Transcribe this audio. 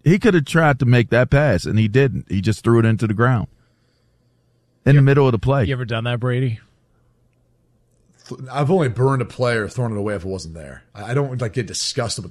He could have tried to make that pass, and he didn't. He just threw it into the ground in the middle of the play. You ever done that, Brady? I've only burned a play or thrown it away if it wasn't there. I don't get disgusted with